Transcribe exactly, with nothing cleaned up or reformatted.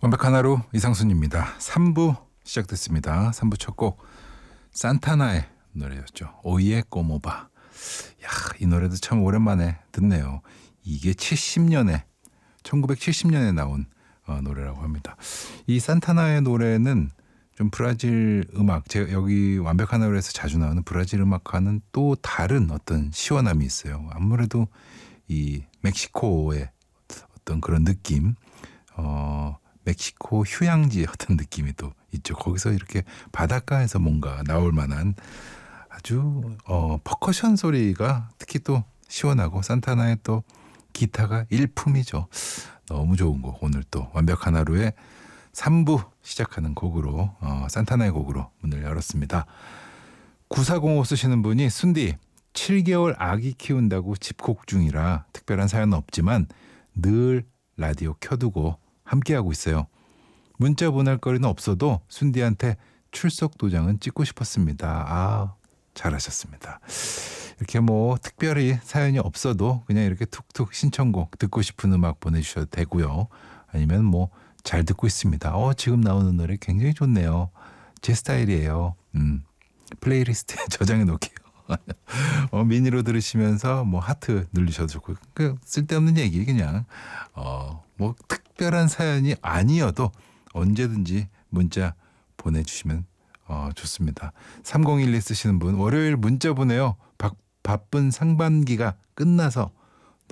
완벽한 하루 이상순입니다. 삼 부 시작됐습니다. 삼 부 첫 곡 산타나의 노래였죠. 오이에 꼬모바. 야, 이 노래도 참 오랜만에 듣네요. 이게 칠십 년에 천구백칠십 년에 나온 어, 노래라고 합니다. 이 산타나의 노래는 좀 브라질 음악, 제가 여기 완벽한 하루에서 자주 나오는 브라질 음악과는 또 다른 어떤 시원함이 있어요. 아무래도 이 멕시코의 어떤 그런 느낌, 어, 멕시코 휴양지의 어떤 느낌이 또 있죠. 거기서 이렇게 바닷가에서 뭔가 나올 만한 아주 어, 퍼커션 소리가 특히 또 시원하고 산타나의 또 기타가 일품이죠. 너무 좋은 곡. 오늘 또 완벽한 하루에 삼 부 시작하는 곡으로 어, 산타나의 곡으로 문을 열었습니다. 구사공오 쓰시는 분이 순디 칠 개월 아기 키운다고 집콕 중이라 특별한 사연은 없지만 늘 라디오 켜두고 함께하고 있어요. 문자 보낼 거리는 없어도 순디한테 출석 도장은 찍고 싶었습니다. 아, 잘하셨습니다. 이렇게 뭐 특별히 사연이 없어도 그냥 이렇게 툭툭 신청곡 듣고 싶은 음악 보내주셔도 되고요. 아니면 뭐 잘 듣고 있습니다. 어, 지금 나오는 노래 굉장히 좋네요. 제 스타일이에요. 음, 플레이리스트에 저장해 놓을게요. 어, 미니로 들으시면서 뭐 하트 누르셔도 좋고, 그 쓸데없는 얘기 그냥 어, 뭐 특별한 사연이 아니어도 언제든지 문자 보내주시면 어, 좋습니다. 삼공일이 쓰시는 분 월요일 문자 보내요. 바, 바쁜 상반기가 끝나서